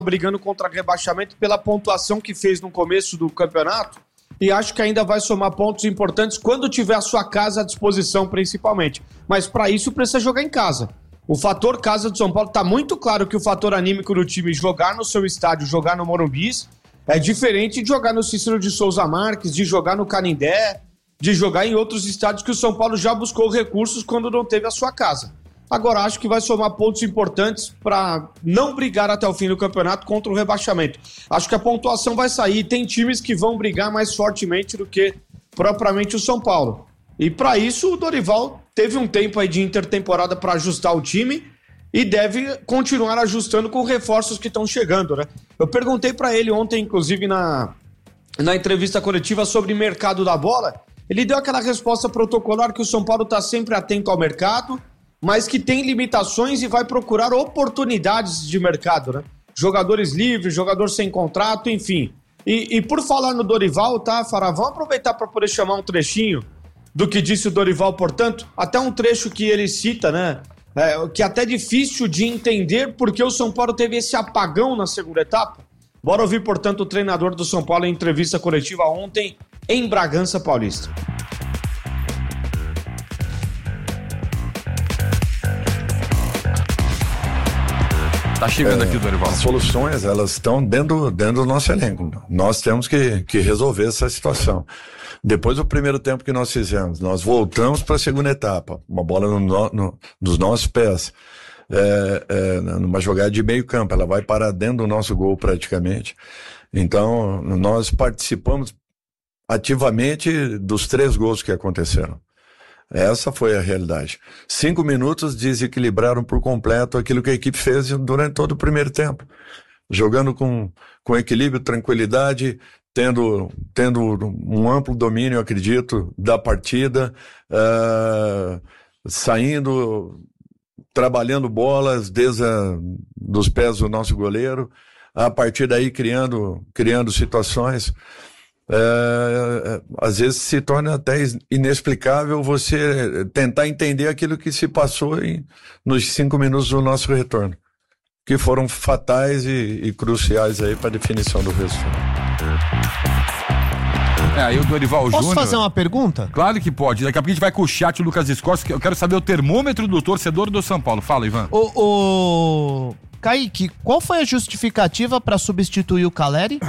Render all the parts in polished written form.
brigando contra rebaixamento pela pontuação que fez no começo do campeonato e acho que ainda vai somar pontos importantes quando tiver a sua casa à disposição, principalmente. Mas para isso precisa jogar em casa. O fator casa do São Paulo está muito claro que o fator anímico do time jogar no seu estádio, jogar no Morumbi, é diferente de jogar no Cícero de Souza Marques, de jogar no Canindé, de jogar em outros estádios que o São Paulo já buscou recursos quando não teve a sua casa. Agora, acho que vai somar pontos importantes para não brigar até o fim do campeonato contra o rebaixamento. Acho que a pontuação vai sair. Tem times que vão brigar mais fortemente do que propriamente o São Paulo. E para isso, o Dorival teve um tempo aí de intertemporada para ajustar o time e deve continuar ajustando com reforços que estão chegando, né? Eu perguntei para ele ontem, inclusive, na entrevista coletiva sobre mercado da bola. Ele deu aquela resposta protocolar que o São Paulo está sempre atento ao mercado, mas que tem limitações e vai procurar oportunidades de mercado, né? Jogadores livres, jogador sem contrato, enfim. E por falar no Dorival, tá, Fará? Vamos aproveitar para poder chamar um trechinho do que disse o Dorival, portanto, até um trecho que ele cita, né? Que é até difícil de entender porque o São Paulo teve esse apagão na segunda etapa. Bora ouvir, portanto, o treinador do São Paulo em entrevista coletiva ontem em Bragança Paulista. Tá chegando aqui, Dorival. As soluções, elas estão dentro do nosso elenco. Nós temos que resolver essa situação. Depois do primeiro tempo que nós fizemos, nós voltamos para a segunda etapa. Uma bola nos nossos pés. Numa jogada de meio campo. Ela vai parar dentro do nosso gol praticamente. Então, nós participamos ativamente dos 3 gols que aconteceram. Essa foi a realidade. 5 minutos desequilibraram por completo aquilo que a equipe fez durante todo o primeiro tempo. Jogando com equilíbrio, tranquilidade, tendo um amplo domínio, eu acredito, da partida, saindo, trabalhando bolas desde dos pés do nosso goleiro, a partir daí criando situações. Às vezes se torna até inexplicável você tentar entender aquilo que se passou nos 5 minutos do nosso retorno, que foram fatais e cruciais aí para a definição do resultado. Aí o Dorival Júnior... Posso fazer uma pergunta? Claro que pode. Daqui a pouco a gente vai com o chat, o Lucas Escorce, que eu quero saber o termômetro do torcedor do São Paulo. Fala, Ivan. Kaique, qual foi a justificativa para substituir o Caleri?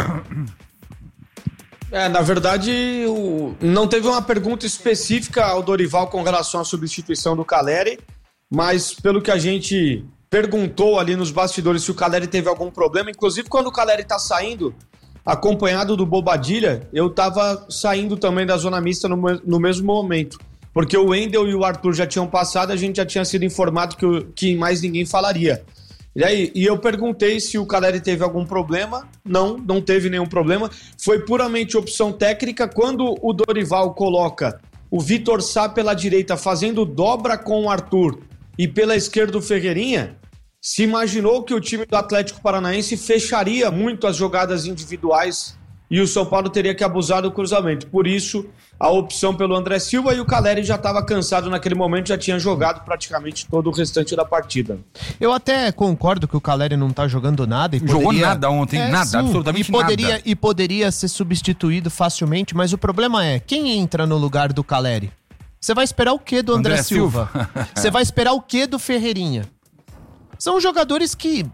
Na verdade, não teve uma pergunta específica ao Dorival com relação à substituição do Caleri, mas pelo que a gente perguntou ali nos bastidores se o Caleri teve algum problema, inclusive quando o Caleri tá saindo, acompanhado do Bobadilha, eu tava saindo também da zona mista no mesmo momento, porque o Wendel e o Arthur já tinham passado, a gente já tinha sido informado que mais ninguém falaria. E eu perguntei se o Caleri teve algum problema. Não teve nenhum problema. Foi puramente opção técnica. Quando o Dorival coloca o Vitor Sá pela direita fazendo dobra com o Arthur e pela esquerda o Ferreirinha, se imaginou que o time do Atlético Paranaense fecharia muito as jogadas individuais e o São Paulo teria que abusar do cruzamento. Por isso, a opção pelo André Silva, e o Caleri já estava cansado naquele momento, já tinha jogado praticamente todo o restante da partida. Eu até concordo que o Caleri não tá jogando nada. Jogou nada ontem, nada, sim, absolutamente nada. E poderia ser substituído facilmente, mas o problema é, quem entra no lugar do Caleri? Você vai esperar o quê do André Silva? Você vai esperar o quê do Ferreirinha? São jogadores que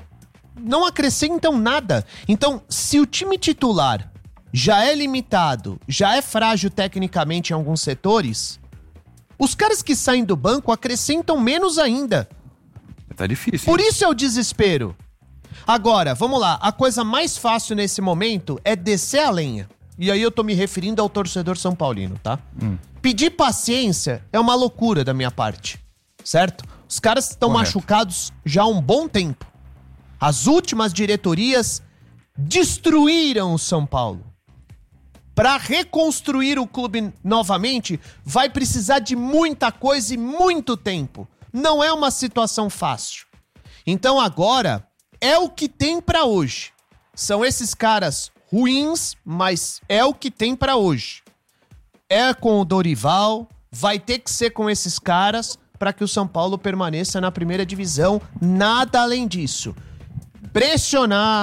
não acrescentam nada. Então, se o time titular já é limitado, já é frágil tecnicamente em alguns setores, os caras que saem do banco acrescentam menos ainda. Tá difícil. Por isso é o desespero. Agora, vamos lá, a coisa mais fácil nesse momento é descer a lenha. E aí eu tô me referindo ao torcedor são paulino, tá? Pedir paciência é uma loucura da minha parte, certo? Os caras estão machucados já há um bom tempo. As últimas diretorias destruíram o São Paulo. Para reconstruir o clube novamente, vai precisar de muita coisa e muito tempo. Não é uma situação fácil. Então agora é o que tem para hoje. São esses caras ruins, mas é o que tem para hoje. É com o Dorival, vai ter que ser com esses caras para que o São Paulo permaneça na primeira divisão. Nada além disso. pressionar